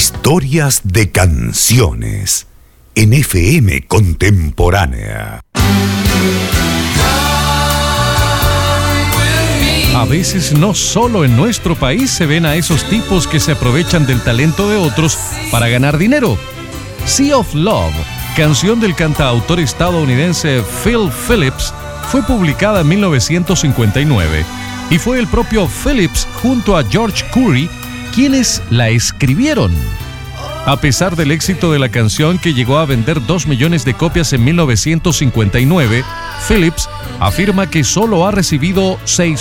Historias de canciones en FM Contemporánea. A veces no solo en nuestro país se ven a esos tipos que se aprovechan del talento de otros para ganar dinero. Sea of Love, canción del cantautor estadounidense Phil Phillips, fue publicada en 1959 y fue el propio Phillips junto a George Curry quienes la escribieron. A pesar del éxito de la canción, que llegó a vender 2 millones de copias en 1959, Phillips afirma que solo ha recibido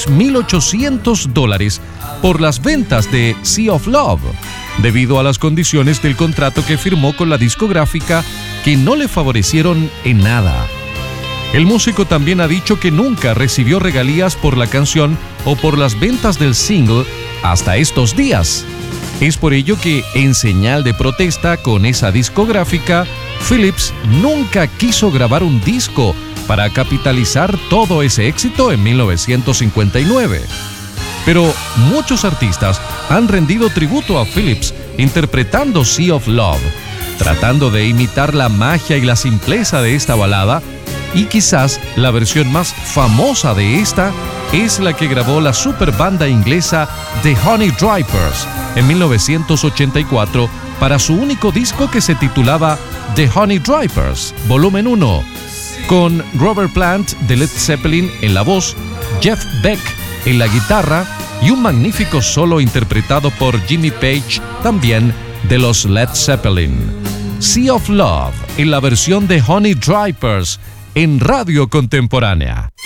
$6,800 por las ventas de Sea of Love, debido a las condiciones del contrato que firmó con la discográfica que no le favorecieron en nada. El músico también ha dicho que nunca recibió regalías por la canción o por las ventas del single hasta estos días. Es por ello que, en señal de protesta con esa discográfica, Phillips nunca quiso grabar un disco para capitalizar todo ese éxito en 1959. Pero muchos artistas han rendido tributo a Phillips interpretando Sea of Love, tratando de imitar la magia y la simpleza de esta balada, y quizás la versión más famosa de esta es la que grabó la super banda inglesa The Honeydrippers en 1984 para su único disco que se titulaba The Honeydrippers, volumen 1, con Robert Plant de Led Zeppelin en la voz, Jeff Beck en la guitarra y un magnífico solo interpretado por Jimmy Page, también de los Led Zeppelin. Sea of Love en la versión de Honeydrippers en Radio Contemporánea.